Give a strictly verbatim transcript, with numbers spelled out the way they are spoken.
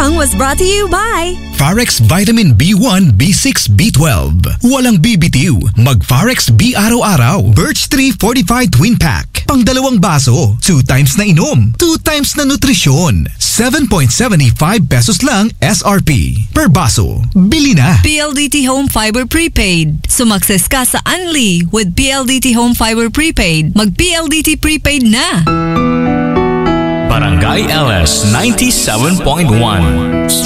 song was brought to you by Farex Vitamin B one, B six, B twelve. Walang bibitiw. Mag-Farex B araw-araw. Birch Tree Fortified Twin Pack. Pang dalawang baso. Two times na inom. Two times na nutrisyon. seven point seven five pesos lang S R P. Per baso. Bili na. P L D T Home Fiber Prepaid. Sumakses ka sa Unli with P L D T Home Fiber Prepaid. Mag-P L D T Prepaid na. Barangay L S ninety-seven point one.